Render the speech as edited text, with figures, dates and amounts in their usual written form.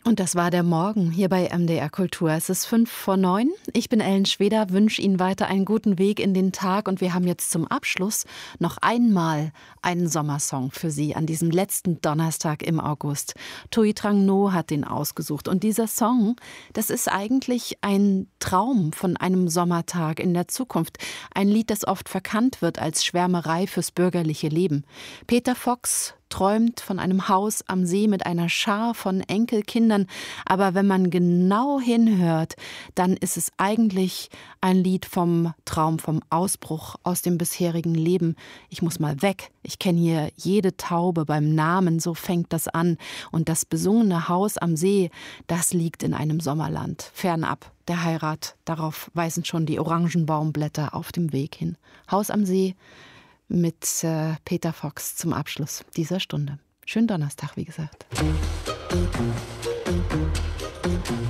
Und das war der Morgen hier bei MDR Kultur. Es ist 8:55. Ich bin Ellen Schweder, wünsche Ihnen weiter einen guten Weg in den Tag. Und wir haben jetzt zum Abschluss noch einmal einen Sommersong für Sie an diesem letzten Donnerstag im August. Thuy Trang No hat den ausgesucht. Und dieser Song, das ist eigentlich ein Traum von einem Sommertag in der Zukunft. Ein Lied, das oft verkannt wird als Schwärmerei fürs bürgerliche Leben. Peter Fox träumt von einem Haus am See mit einer Schar von Enkelkindern. Aber wenn man genau hinhört, dann ist es eigentlich ein Lied vom Traum, vom Ausbruch aus dem bisherigen Leben. Ich muss mal weg. Ich kenne hier jede Taube beim Namen, so fängt das an. Und das besungene Haus am See, das liegt in einem Sommerland, fernab der Heirat. Darauf weisen schon die Orangenbaumblätter auf dem Weg hin. Haus am See mit Peter Fox zum Abschluss dieser Stunde. Schönen Donnerstag, wie gesagt.